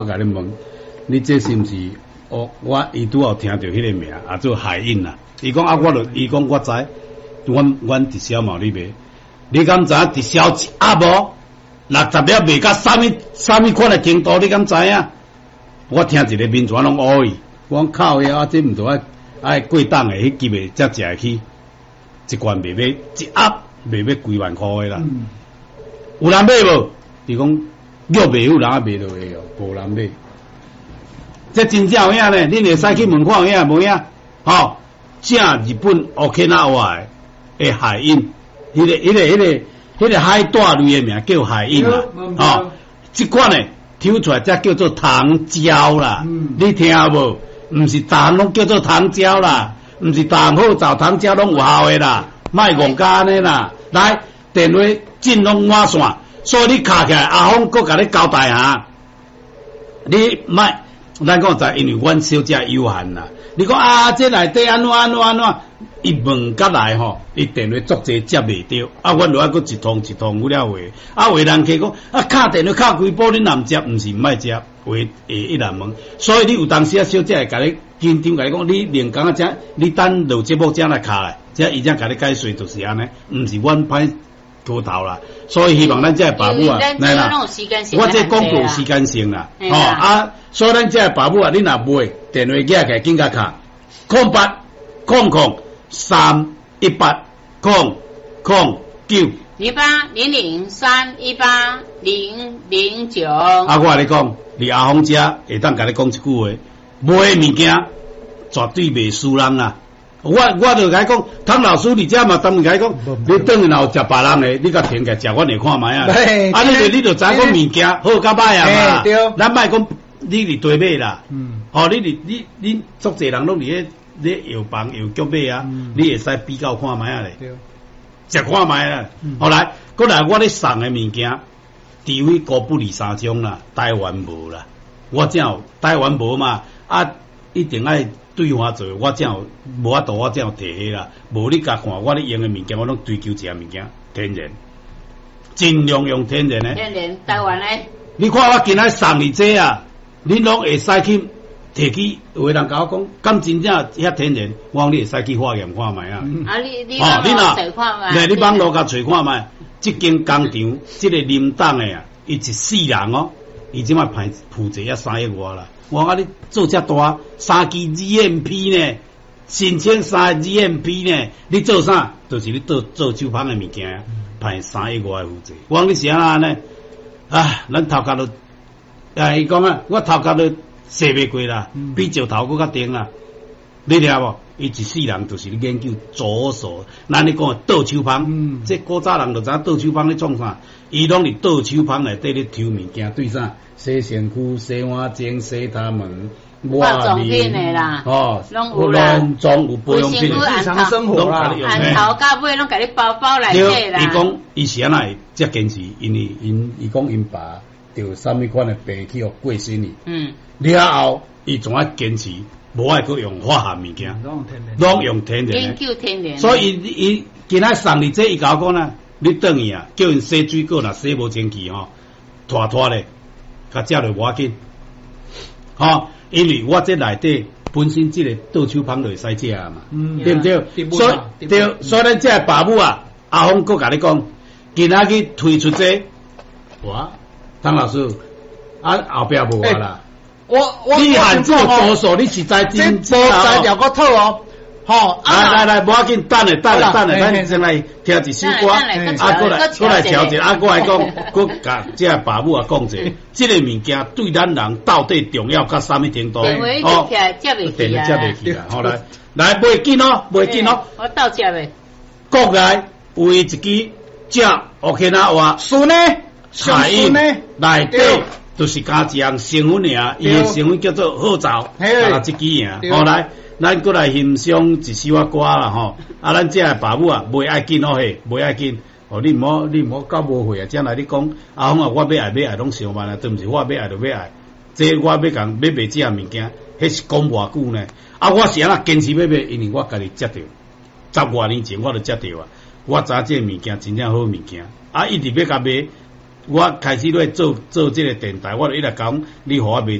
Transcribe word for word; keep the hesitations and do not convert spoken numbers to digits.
我甲你问，你这是毋是？哦，我伊拄好听到迄个名，啊做海印啦。伊讲啊，我就伊讲我知，阮阮直销嘛你卖，你敢知直销一盒无？六十粒卖甲啥物啥物款的程度，你敢知影？我听一个民传拢乌伊，我讲靠呀，啊这毋着爱爱过档的，迄级的才食会起，一罐卖要一盒卖要几万块的啦。嗯、有人买无？伊讲肉卖有人啊卖落去哦，无人买。这真正有影呢，恁会使去问看有影无影？吼，正日本 Okinawa 的海印，迄、那个、迄、那个、迄、那个、迄个海带类的名叫海印啦。吼，这款呢抽出来才叫做糖胶啦。嗯、你听无？毋是糖拢叫做糖胶啦，毋是糖好找糖胶拢有效的啦，卖戆家安尼啦。来，电话进拢满线，所以你卡起来，阿峰搁甲你交代下，你卖。咱讲在，因为阮小姐有限啦。你讲啊，这内底安怎安怎安怎？伊问甲来吼，伊电话足济接袂着，啊，阮落来佫一通一通有了话，啊，话人客讲啊，敲电话敲几波，你若毋接，毋是毋爱接，话会一人问。所以你有当时啊，小姐会甲你紧张甲你讲，你连讲啊，只你等录节目才来敲来，只伊才甲你解说就是安尼，毋是阮歹拖头啦。所以希望咱这爸母啊，来啦，我这广告有时间性啦，吼啊。所以咱这爸母啊，你若买电话寄起紧甲卡，空八空空三一八空空九零八零零三一八零零九。 啊，我跟你讲，你阿峰家会当甲你讲一句话，买物件绝对袂输人啦。我我就甲伊讲，汤老师你这嘛，当面甲伊讲，你等然后食别人的，你甲停起食，我来看卖啊。啊，你你就知讲物件好甲歹啊嘛。对，咱莫讲。你伫对买啦，嗯，哦，你你你你足侪人拢伫咧咧药房药局买啊，嗯、你会使比较看卖啊咧，食看卖啊。嗯、后来，过来我咧送的物件，除非高不离三种啦，台湾无啦，我正有台湾无嘛，啊，一定爱对换做，我正有无法度，我正有摕起啦，无你甲看我咧用的物件，我拢追求一个物件天然，尽量用天然的。 天然台湾诶。 你看我今仔送你这啊。你拢会使去摕去，有个人甲我讲，敢真正遐天然，我讲你会使去化验看卖啊。 啊，你你网络找看卖。 对，你网络甲找看卖，即间工厂，即个林党的啊，伊一世人哦，伊即摆排负责也三亿外啦。我讲你做遮大，三支 G M P 呢，申请三 G M P 呢，你做啥？就是你做做手捧的物件，排三亿外负责。我讲你是安尼呢？啊，咱头壳都。啊！伊讲啊，我头壳都洗袂过啦，嗯、比石头搁较顶啦。你听无？伊一世人就是研究左手，咱你讲倒手捧，嗯、这古早人就知影倒手捧咧创啥？伊拢伫倒手捧内底咧抽物件，对啥？洗身躯、洗碗巾、洗他们、 化妆品的啦， 哦， 拢有啦， 装有保养品， 日常生活啦，按头到尾拢甲你包包内底啦。 伊讲伊是安那遮坚持，因为因伊讲因爸。着啥物款的病去互过身去，嗯，了后伊总爱坚持，无爱去用化学物件，拢用天然，拢用天然， 研究天然。 所以伊伊今仔送你这伊甲我讲啦，你等伊啊，叫因洗水果若洗无清气吼，拖拖咧，甲食落无要紧，吼，因为我这内底本身即个倒手捧就会使食嘛，嗯，对不对？所以对，所以咱这爸母啊，阿峰佫甲你讲，今仔去推出这，哇。汤老师，啊后壁无啊啦， 我我你喊做左手，你实在真真材料个套哦，吼， 来来来，无要紧，等下等下等下，咱先来听一首歌，啊过来过来调者，啊过来讲，过甲这爸母啊讲者，这个物件对咱人到底重要到啥物程度？ 哦，接袂起啊， 接袂起啊，好来来，袂紧哦，袂紧哦， 我倒接袂。 国内有一支正 OK 那话， 是呢。 海印内底就是加一样成分尔，伊的成分叫做好枣，啊，一支尔。后来咱过来欣赏一首啊歌啦吼，啊，咱这爸母啊，袂爱紧哦嘿，袂爱紧。哦，你毋好你毋好搞无会啊，将来你讲阿峰啊，我要爱要爱拢上万啊，对毋是？我要爱就要爱，这我要讲要卖这物件，迄是讲偌久呢？啊，我是安那坚持要卖，因为我家己接着，十外年前我就接着啊，我知这物件真正好物件，啊，一直要甲卖。 我开始咧做做即个电台，我就一直讲，你互我卖